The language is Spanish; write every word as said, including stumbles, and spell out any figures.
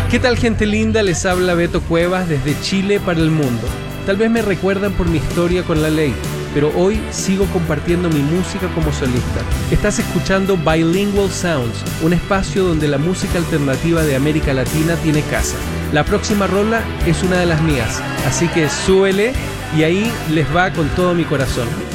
¿Qué tal, gente linda? Les habla Beto Cuevas desde Chile para el mundo. Tal vez me recuerdan por mi historia con la ley, pero hoy sigo compartiendo mi música como solista. Estás escuchando Bilingual Sounds, un espacio donde la música alternativa de América Latina tiene casa. La próxima rola es una de las mías, así que súbele y ahí les va con todo mi corazón.